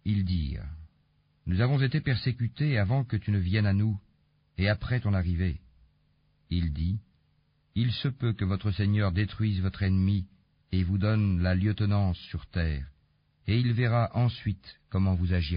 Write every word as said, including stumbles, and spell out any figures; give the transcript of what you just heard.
Ils dirent, « Nous avons été persécutés avant que tu ne viennes à nous, et après ton arrivée. » Il dit, « Il se peut que votre Seigneur détruise votre ennemi et vous donne la lieutenance sur terre, et il verra ensuite comment vous agirez. »